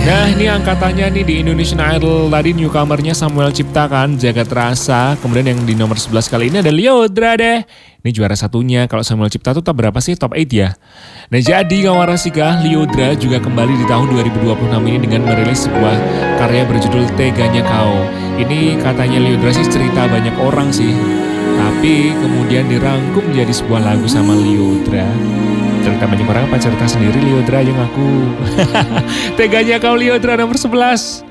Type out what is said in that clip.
Nah ini angkatannya nih di Indonesian Idol. Tadi newcomernya Samuel Cipta kan, Jagat Rasa. Kemudian yang di nomor 11 kali ini ada Lyodra deh. Ini juara satunya. Kalau Samuel Cipta tuh top berapa sih? Top 8 ya. Nah jadi kawan Rasika, Lyodra juga kembali di tahun 2026 ini dengan merilis sebuah karya berjudul Teganya Kau. Ini katanya Lyodra sih cerita banyak orang sih. Tapi kemudian dirangkum jadi sebuah lagu sama Lyodra. Cerita banyak orang apa cerita sendiri Lyodra aja ngaku. Teganya Kau Lyodra nomor 11.